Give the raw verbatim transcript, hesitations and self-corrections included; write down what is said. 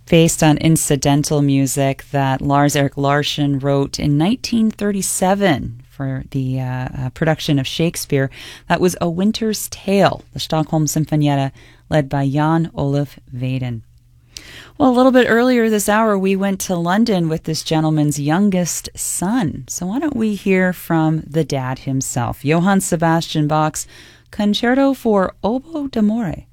based on incidental music that Lars Erik Larsson wrote in nineteen thirty-seven for the uh, uh, production of Shakespeare. That was A Winter's Tale, the Stockholm Sinfonietta, led by Jan Olaf Weiden. Well, a little bit earlier this hour, we went to London with this gentleman's youngest son. So why don't we hear from the dad himself, Johann Sebastian Bach's Concerto for Oboe d'Amore.